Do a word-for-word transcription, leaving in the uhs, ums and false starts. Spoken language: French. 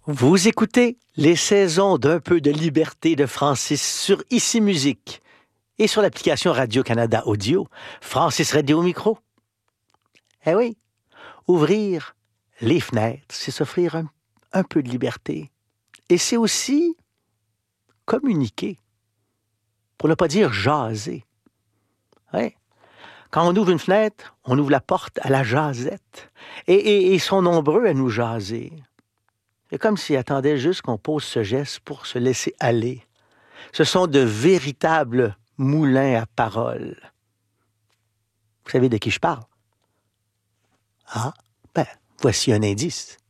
Vous écoutez les saisons d'un peu de liberté de Francis sur Ici Musique et sur l'application Radio-Canada Audio. Francis Radio au micro. Eh oui, ouvrir les fenêtres, c'est s'offrir un, un peu de liberté. Et c'est aussi communiquer, pour ne pas dire jaser. Ouais. Quand on ouvre une fenêtre, on ouvre la porte à la jasette. Et, et, et ils sont nombreux à nous jaser. C'est comme s'ils attendaient juste qu'on pose ce geste pour se laisser aller. Ce sont de véritables moulins à paroles. Vous savez de qui je parle? Ah, ben, voici un indice.